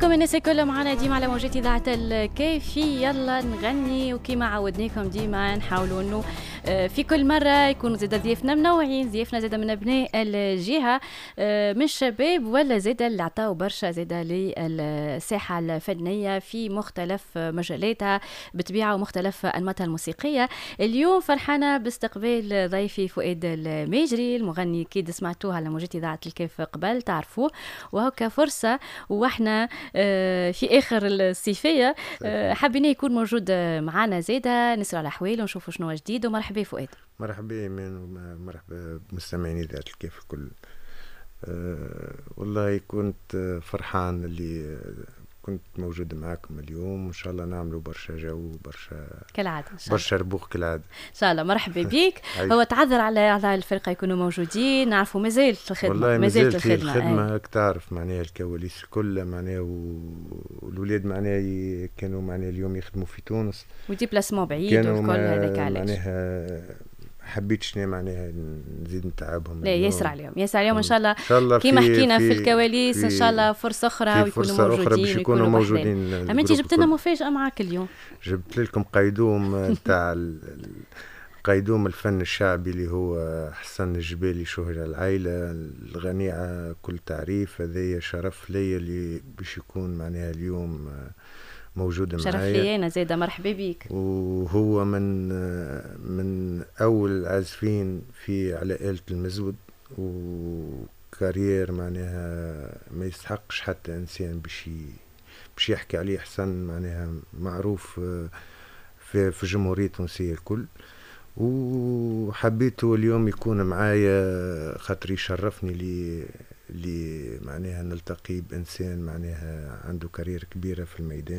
لكم الناس الكل معنا ديما على موجات إذاعة الكافي. يلا نغني وكيما عودناكم ديما نحاولوا انه في كل مرة يكونوا زيدا ضيافنا منوعين، ضيافنا زيدا من أبناء الجهة، من الشباب ولا زيدا اللي عطاو برشا زيدا للساحة الفنية في مختلف مجالاتها بطبيعة ومختلف أنماطها الموسيقية. اليوم فرحانة باستقبال ضيفي فؤاد الماجري، المغني كيد سمعتوه على موجات إذاعة الكاف قبل تعرفوه، وهكا فرصة واحنا في آخر الصيفية حابين يكون موجود معنا زيدا نسأل على أحواله ونشوفوا شنو جديد. ومرحبا فؤاد. مرحبا مرحبا بمستمعين إذاعة الكاف الكل. والله كنت فرحان اللي كنت موجود معاكم اليوم، وإن شاء الله نعملوا برشا جو برشا كالعادة إن شاء الله. برشا ربوخ كالعادة إن شاء الله. مرحبا بيك. هو تعذر على أعضاء الفرقة يكونوا موجودين، نعرفوا مازال الخدمة والله مازال في الخدمة تعرف معناها الكواليس كلها معناها والولاد معناها كانوا معناها اليوم يخدموا في تونس ودي بلاسمون بعيد والكل هذاك علاش معناها حبيت شنو معناها نزيد نتعبهم. لا يسر عليهم يسر عليهم ان شاء الله كيما حكينا في الكواليس ان شاء الله فرصة أخرى ويكونوا موجودين ويكونوا موجودين. أما انت جبت لنا مفاجأة معاك اليووم. جبت لكم قيدوم تاع قيدوم الفن الشعبي اللي هو حسن الجبالي شهرة العائلة الغنية كل تعريف. هذا شرف لي اللي باش يكون معناها اليوم موجود معايا. شرف لي انا زيدا. مرحبا بيك. وهو من اول العازفين في على آلة المزود، وكارير معناها ما يستحقش حتى انسان باش يحكي عليه. حسن معناها معروف في الجمهورية التونسية الكل، وحبيته اليوم يكون معايا خاطر يشرفني لي معناها نلتقي بإنسان معناها عنده كارير كبيرة في الميدان.